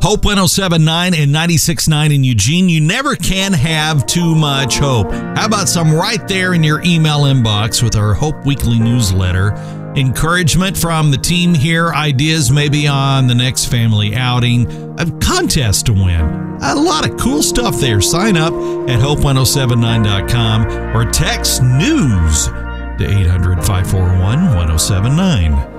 Hope 1079 and 96.9 in Eugene. You never can have too much hope. How about some right there in your email inbox with our Hope Weekly newsletter? Encouragement from the team here, ideas maybe on the next family outing, a contest to win. A lot of cool stuff there. Sign up at hope1079.com or text news to 800-541-1079.